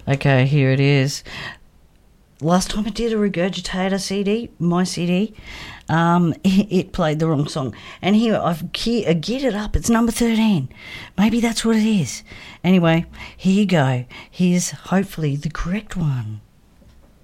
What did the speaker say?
Okay, here it is. Last time I did a Regurgitator CD, my CD, it played the wrong song. And here, I've geared it up. It's number 13. Maybe that's what it is. Anyway, here you go. Here's hopefully the correct one.